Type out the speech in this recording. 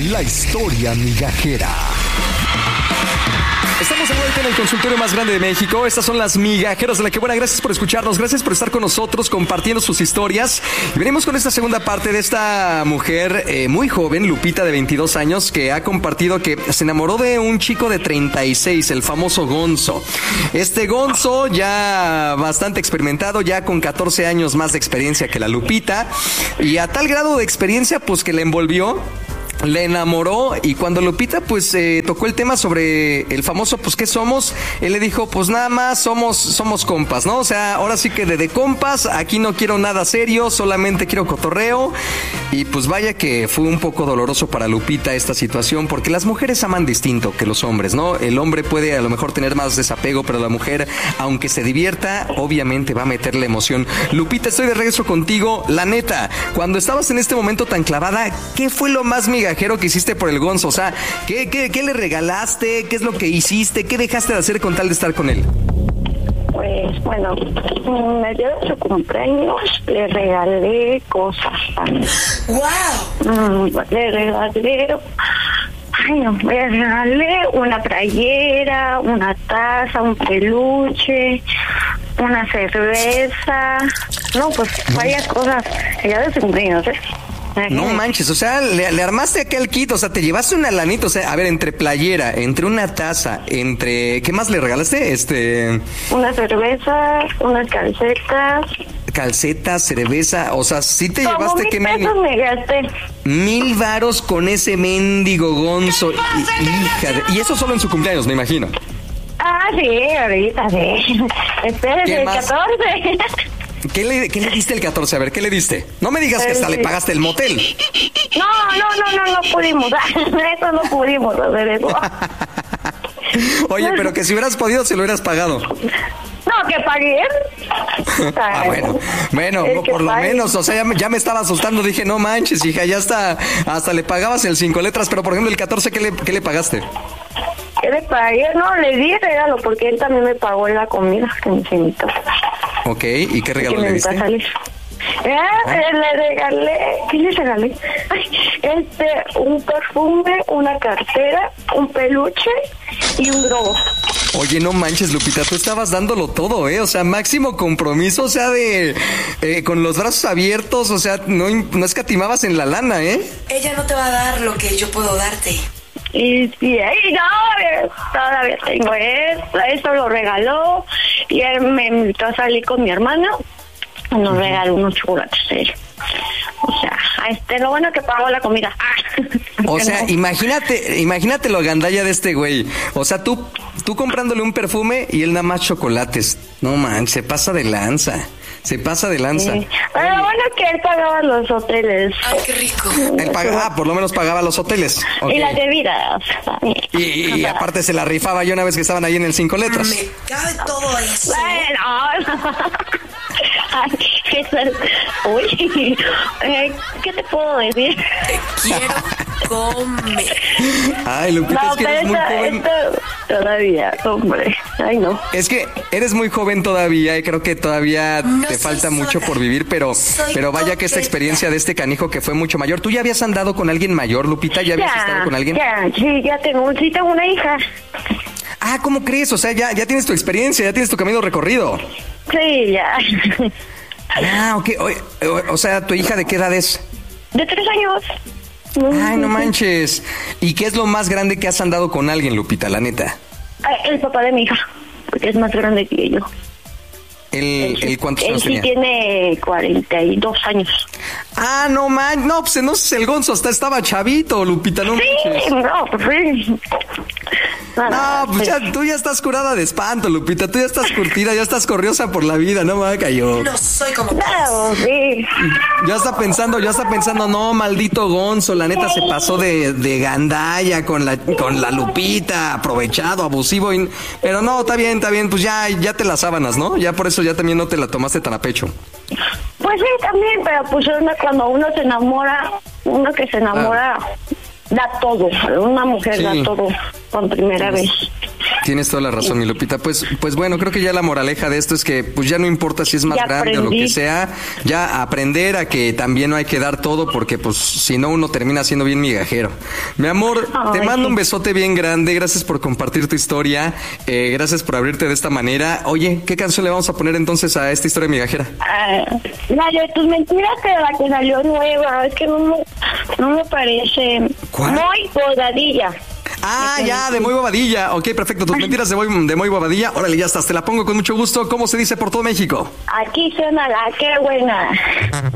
La historia migajera. Estamos de vuelta en el consultorio más grande de México. Estas son las migajeras de La Que Buena. Gracias por escucharnos, gracias por estar con nosotros compartiendo sus historias. Y venimos con esta segunda parte de esta mujer muy joven, Lupita, de 22 años, que ha compartido que se enamoró de un chico de 36, el famoso Gonzo. Este Gonzo ya bastante experimentado, ya con 14 años más de experiencia que la Lupita, y a tal grado de experiencia pues que le envolvió, le enamoró, y cuando Lupita pues tocó el tema sobre el famoso pues ¿qué somos? Él le dijo pues nada más somos compas, ¿no? O sea, ahora sí que de compas, aquí no quiero nada serio, solamente quiero cotorreo. Y pues vaya que fue un poco doloroso para Lupita esta situación, porque las mujeres aman distinto que los hombres, ¿no? El hombre puede a lo mejor tener más desapego, pero la mujer, aunque se divierta, obviamente va a meterle emoción. Lupita, estoy de regreso contigo. La neta, cuando estabas en este momento tan clavada, ¿qué fue lo más migajero que hiciste por el Gonzo? O sea, ¿qué le regalaste? ¿Qué es lo que hiciste? ¿Qué dejaste de hacer con tal de estar con él? Pues bueno, el día de su cumpleaños le regalé cosas también. ¡Wow! Le regalé una playera, una taza, un peluche, una cerveza. No, pues varias cosas. El día de su cumpleaños, ¿eh? No manches, o sea, le armaste aquel kit, o sea, te llevaste una lanita, o sea, a ver, entre playera, entre una taza, entre... ¿Qué más le regalaste? Una cerveza, unas calcetas, cerveza, o sea, sí te llevaste... ¿Qué pesos me gasté? 1,000 varos con ese mendigo Gonzo, y eso solo en su cumpleaños, me imagino. Ah, sí, ahorita sí. Espérate, el 14. ¿Qué le diste el 14? A ver, ¿qué le diste? No me digas que hasta le pagaste el motel. No pudimos. Eso no pudimos hacer eso. Oye, pero que si hubieras podido, se lo hubieras pagado. No, que pagué. Bueno, por lo menos, o sea, ya me estaba asustando. Dije, no manches, hija, ya hasta le pagabas el 5 letras. Pero, por ejemplo, el 14, ¿qué le pagaste? ¿Qué le pagué? No, le di regalo porque él también me pagó la comida que me invitó. Ok, ¿y qué regalo le diste? Le regalé, ¿qué le regalé? Un perfume, una cartera, un peluche y un globo. Oye, no manches, Lupita, tú estabas dándolo todo, o sea, máximo compromiso, o sea, con los brazos abiertos, o sea, no escatimabas en la lana, ¿eh? Ella no te va a dar lo que yo puedo darte. Y sí, todavía tengo eso lo regaló, y él me invitó a salir con mi hermana, nos regaló unos chocolates, o sea, lo bueno que pagó la comida. O sea, no. imagínate lo gandalla de este güey, o sea, tú comprándole un perfume y él nada más chocolates. No manches, se pasa de lanza. Sí. Pero bueno que él pagaba los hoteles. Ay, qué rico. Él pagaba, por lo menos pagaba los hoteles. Okay. Y las bebidas. Y aparte se la rifaba yo una vez que estaban ahí en el 5 letras. Me cabe todo eso. Bueno. Uy, ¿qué te puedo decir? Te quiero comer. Ay, Lupita, no, es que eres muy joven. Todavía, hombre. Ay, no. Es que eres muy joven todavía y creo que todavía te falta mucho por vivir, pero vaya que esta experiencia de este canijo que fue mucho mayor. ¿Tú ya habías andado con alguien mayor, Lupita? ¿Ya habías estado con alguien? Ya tengo una hija. Ah, ¿cómo crees? O sea, ya tienes tu experiencia, ya tienes tu camino recorrido. Sí, ya. Ah, ok. O sea, ¿tu hija de qué edad es? De 3 años. Ay, no manches. ¿Y qué es lo más grande que has andado con alguien, Lupita, la neta? El papá de mi hija, porque es más grande que yo. ¿Cuántos años tenía? Él sí tiene 42 años. Ah, no man, no, pues entonces el Gonzo hasta estaba chavito, Lupita, no manches. Sí, no, pues sí. No, pues tú ya estás curada de espanto, Lupita, tú ya estás curtida, ya estás corriosa por la vida, no me cayó. No soy como no, sí. Ya está pensando, no, maldito Gonzo, la neta se pasó de gandalla con la Lupita, aprovechado, abusivo, pero no, está bien, pues ya te las sábanas, ¿no? Ya por eso ya también no te la tomaste tan a pecho. Pues sí, también, pero pues cuando uno se enamora, da todo, una mujer da todo por primera vez. Tienes toda la razón, mi Lupita. Pues bueno, creo que ya la moraleja de esto es que pues ya no importa si es más Ya grande o lo aprendí. que sea, ya aprender a que también no hay que dar todo porque pues si no uno termina siendo bien migajero. Mi amor, te Ay, mando sí. un besote bien grande, gracias por compartir tu historia, gracias por abrirte de esta manera. Oye, ¿qué canción le vamos a poner entonces a esta historia migajera? La de tus mentiras, pero la que salió nueva, es que no me parece. ¿Cuál? Muy bodadilla. Ah, ya, de Muy Bobadilla. Ok, perfecto, tus mentiras de Muy Bobadilla. Órale, ya estás, te la pongo con mucho gusto. ¿Cómo se dice por todo México? Aquí suena la que buena.